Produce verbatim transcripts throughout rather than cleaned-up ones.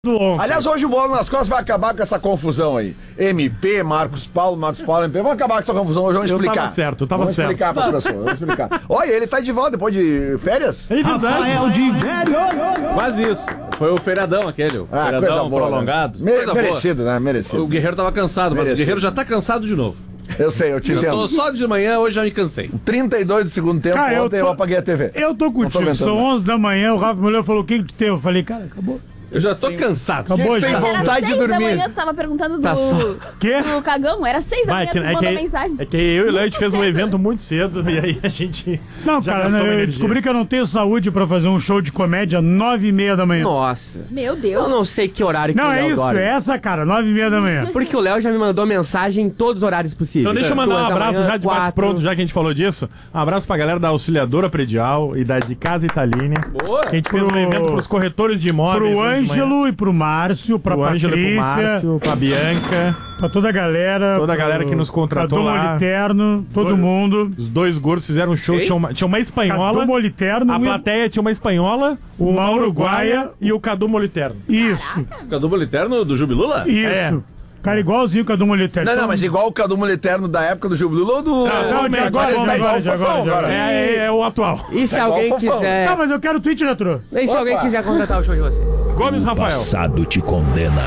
Aliás, hoje o Bola nas Costas vai acabar com essa confusão aí. M P, Marcos Paulo, Marcos Paulo, M P. Vamos acabar com essa confusão hoje, vamos eu explicar. Tava certo, tava vamos certo. Explicar pra pessoa, vamos explicar. Olha, ele tá de volta depois de férias? É verdade. Rafael de velho. Quase isso. Foi o feiradão aquele, o Ah, feiradão boa, prolongado. Né? Coisa merecido, boa. né? Merecido. O Guerreiro tava cansado, mas Merecido. o Guerreiro já tá cansado de novo. Eu sei, eu te Eu entendo. tô só de manhã, hoje já me cansei. trinta e dois do segundo tempo, Cara, eu ontem tô- eu apaguei a T V. Eu tô contigo, aguentando, são né? onze da manhã, o Rafa Mulher falou, o que que tu tem? Eu falei, cara, acabou. Eu já tô cansado. Acabou Quem já. tem Era vontade de seis da dormir? manhã, tu tava perguntando do, Tá só. Quê? do cagão. Era seis da Vai, manhã, que, tu é, que, mandou mensagem. é que eu e o Leite fez um cedo. evento muito cedo e aí a gente. Não, já cara, gastou né, eu energia. descobri que eu não tenho saúde pra fazer um show de comédia nove e meia da manhã. Nossa. Meu Eu Deus. não sei que horário que Não, o é Léo isso, dorme. é essa, cara, nove e meia da manhã. Porque o Léo já me mandou mensagem em todos os horários possíveis. Então deixa eu mandar um Duas da abraço manhã, já de quatro. bate-pronto, já que a gente falou disso. Um abraço pra galera da Auxiliadora Predial e da de Casa Italínia. Boa. A gente fez um Pro- evento pros corretores de imóveis. Pro hoje de manhã. Ângelo e pro Márcio, pra Pro Ângelo e pro Patrícia, Márcio, pra Bianca, pra toda a galera. Toda a pro- galera que nos contratou Cadu lá. Moliterno, todo Foi- mundo. os dois gordos fizeram um show. Quem? Tinha uma, tinha uma espanhola. Cadu Moliterno. A e- plateia tinha uma espanhola, uma uruguaia e o Cadu Moliterno. Isso, Cadu Moliterno do Jubilula? isso. É. Cara, igualzinho o Cadu Moliterno. Não, não, mas igual o Cadu Moliterno da época do Jubilula ou do... Ah, não, de Agora agora, ele tá de igual agora, o de agora, Fofão de agora. agora. É, é, é o atual. E se É igual alguém o Fofão. quiser... Tá, mas eu quero o tweet retrô. E se alguém Opa. quiser contratar o show de vocês? Gomes Rafael. Passado te condena.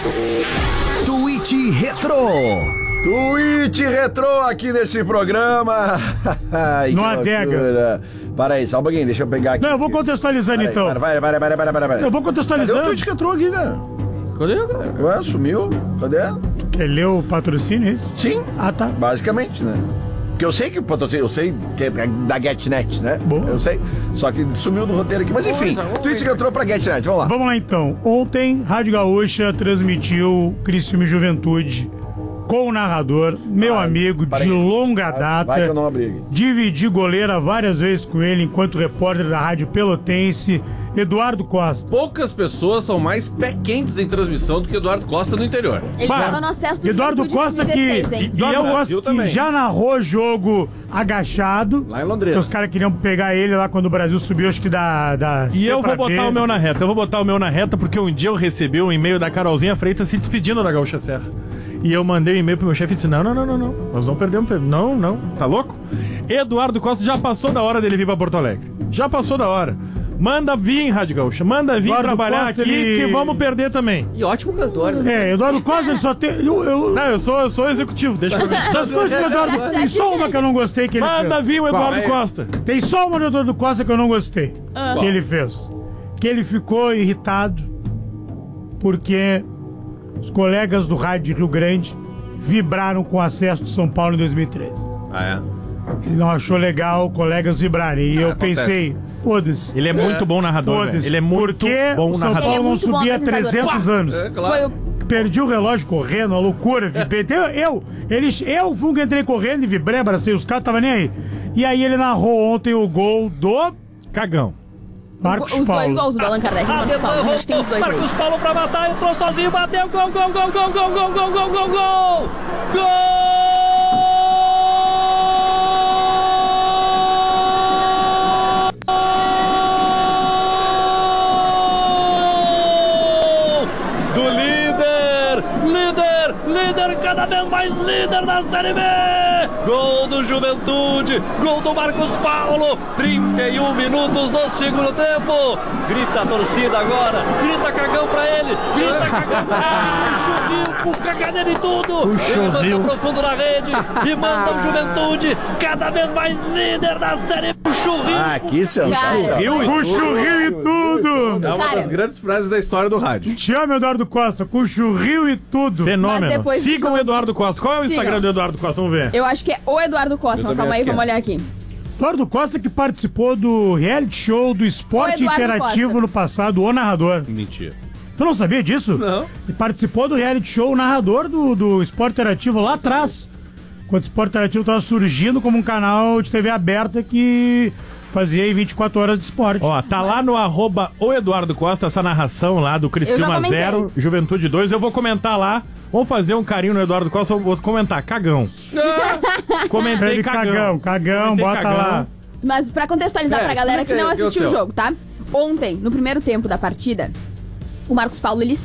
Tweet Retro. Tweet retrô aqui nesse programa. Ai, No que adega. loucura. Para aí, só um pouquinho, deixa eu pegar aqui. Não, eu vou contextualizando Para aí, então. Para, para, para, para, para, para, para. Eu vou Cadê o contextualizando. tweet retrô aqui, velho? Cadê, cara? Ué, sumiu? Cadê? Quer ler o patrocínio, é isso? Sim, Ah, tá. basicamente, né? Porque eu sei que o patrocínio, eu sei que é da GetNet, né? Boa. Eu sei. Só que sumiu do roteiro aqui. Mas enfim, tweet retrô pra GetNet, vamos lá. Vamos lá então. Ontem, Rádio Gaúcha transmitiu Criciúma e Juventude com o narrador, meu Ai, amigo para de aí. longa Vai data. que eu não abri aqui. Dividi goleira várias vezes com ele enquanto repórter da Rádio Pelotense, Eduardo Costa. Poucas pessoas são mais pé quentes em transmissão do que Eduardo Costa no interior. Ele Bah, tava no acesso do Eduardo Juventude Costa que, dezesseis, hein? Eduardo E eu, Costa Brasil que também. já narrou jogo agachado. Lá em Que Londrina. os caras queriam pegar ele lá quando o Brasil subiu, acho que da. da E C eu pra vou botar B. o meu na reta. Eu vou botar o meu na reta porque um dia eu recebi um e-mail da Carolzinha Freitas se despedindo da Gaúcha Serra. E eu mandei um e-mail pro meu chefe e disse: Não, não, não, não, não. Nós não perdemos. Não, não. Tá louco? Eduardo Costa já passou da hora dele vir pra Porto Alegre. Já passou da hora. Manda vir em Rádio Gaúcha. Manda vir Eduardo trabalhar Costa, aqui ele- que vamos perder também. E ótimo cantor, né? É, Eduardo Costa ele só tem. Eu, eu, Não, eu sou, eu sou executivo, deixa eu ver. das coisas que o Eduardo. Tem só uma que eu não gostei que ele Manda fez. vir o Eduardo Qual é? Costa. Tem só uma do Eduardo Costa que eu não gostei. Ah. Que ele fez. Que ele ficou irritado porque os colegas do rádio de Rio Grande vibraram com o acesso de São Paulo em dois mil e treze. Ah, Ele não achou legal colegas vibrarem. E eu acontece. pensei, foda-se. Ele é muito bom narrador, velho. Foda-se. Ele é muito Porque bom o São narrador. Paulo Ele é não muito bom subia há apresentador. trezentos anos. é, claro. Foi o... Perdi o relógio correndo, a loucura. Vibrei. Eu, eu, eles, eu fui um que entrei correndo e vibrei, abracei os caras, tava nem aí. E aí ele narrou ontem o gol do Cagão. Marcos Os Paulo. dois gols do Allan Kardec e Marcos Paulo. A gente tem os dois aí. Marcos Paulo pra matar, entrou sozinho, bateu, gol, gol, gol, gol, gol, gol, gol, gol, gol, gol! Gol! Do líder, líder, líder, cada vez mais líder da Série B! Gol do Juventude, gol do Marcos Paulo, trinta e um minutos do segundo tempo. Grita a torcida agora, grita cagão pra ele, grita cagão pra ele, Churinho com caganeira e tudo. Ele manda pro fundo da rede e manda o Juventude, cada vez mais líder da Série B. O Churrinho. Ah, que sensacional. Rio e Puxa o rio e tudo! É uma Cara. das grandes frases da história do rádio. Te amo, Eduardo Costa, puxa o rio e tudo. Mas Fenômeno. depois- Sigam o Eduardo Costa. Qual é o Sigam. Instagram do Eduardo Costa? Vamos ver. Eu acho que é o Eduardo Costa. Não, também calma aí, acho que vamos é. olhar aqui. Eduardo Costa que participou do reality show do Esporte O Eduardo Interativo Costa. no passado, O Narrador. Mentira. Tu não sabia disso? Não. Ele participou do reality show, o narrador do, do Esporte Interativo lá atrás. Quando o Esporte Interativo estava surgindo como um canal de T V aberta que fazia aí vinte e quatro horas de esporte. Ó, tá lá no arroba o Eduardo Costa, essa narração lá do Eu Criciúma já comentei. zero, Juventude dois. Eu vou comentar lá. Vamos fazer um carinho no Eduardo Costa, eu vou comentar. Cagão. Comentei Ele cagão. cagão, cagão, Comentei bota cagão. lá. Mas pra contextualizar É, pra galera que explica não aí, assistiu o Gilson. jogo, tá? Ontem, no primeiro tempo da partida, o Marcos Paulo, ele